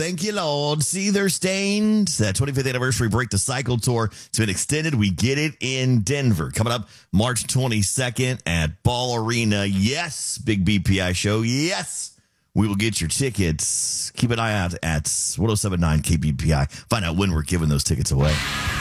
thank you, Lord. See, they're stained. That 25th anniversary Break the Cycle tour. It's been extended. We get it in Denver. Coming up March 22nd at Ball Arena. Yes, big BPI show. Yes, we will get your tickets. Keep an eye out at 1079 KBPI. Find out when we're giving those tickets away.